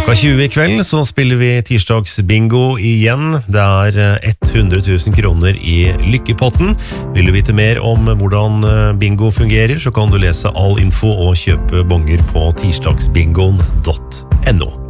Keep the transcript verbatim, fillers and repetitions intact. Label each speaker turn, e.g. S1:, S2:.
S1: Klokka tjue i kveld så spiller vi tirsdagsbingo igjen. Det er hundre tusen kroner i lykkepotten. Vil du vite mer om hvordan bingo fungerer, så kan du lese all info og kjøpe bonger på tirsdagsbingoen punktum no.